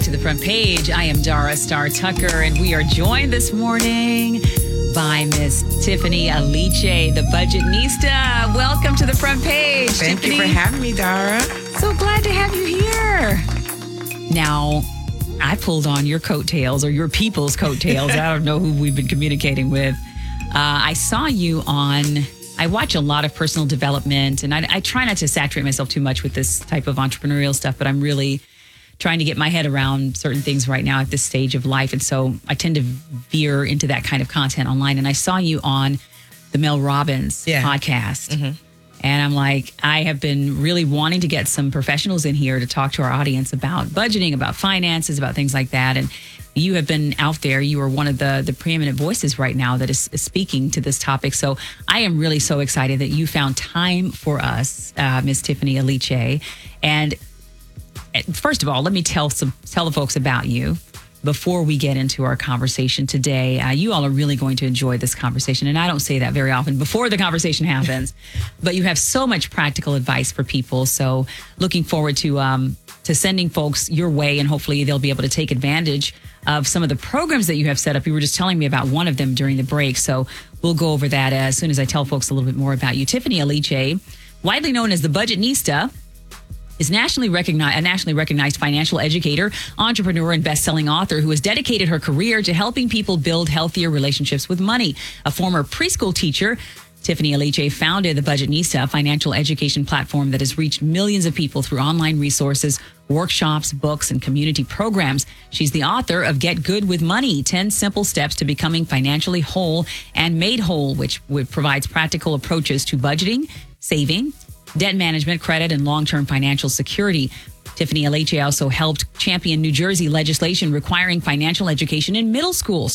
to The Front Page. I am Dara Star Tucker, and we are joined this morning by Miss Tiffany Aliche, the Budgetnista. Welcome to The Front Page, Thank Tiffany. you for having me, Dara. So glad to have you here. Now, I pulled on your coattails, or your people's coattails. I don't know who we've been communicating with. I saw you I watch a lot of personal development, and I try not to saturate myself too much with this type of entrepreneurial stuff, but I'm really trying to get my head around certain things right now at this stage of life. And so I tend to veer into that kind of content online. And I saw you on the Mel Robbins podcast. Mm-hmm. And I'm like, I have been really wanting to get some professionals in here to talk to our audience about budgeting, about finances, about things like that. And you have been out there. You are one of the preeminent voices right now that is speaking to this topic. So I am really so excited that you found time for us, Ms. Tiffany Aliche. And first of all, let me tell the folks about you before we get into our conversation today. You all are really going to enjoy this conversation. And I don't say that very often before the conversation happens, but you have so much practical advice for people. So looking forward to sending folks your way, and hopefully they'll be able to take advantage of some of the programs that you have set up. You were just telling me about one of them during the break. So we'll go over that as soon as I tell folks a little bit more about you. Tiffany Aliche, widely known as the Budgetnista, is a nationally recognized financial educator, entrepreneur, and best-selling author who has dedicated her career to helping people build healthier relationships with money. A former preschool teacher, Tiffany Aliche founded the Budgetnista, a financial education platform that has reached millions of people through online resources, workshops, books, and community programs. She's the author of Get Good with Money, 10 Simple Steps to Becoming Financially Whole and Made Whole, which provides practical approaches to budgeting, saving, debt management, credit, and long-term financial security. Tiffany Aliche also helped champion New Jersey legislation requiring financial education in middle schools.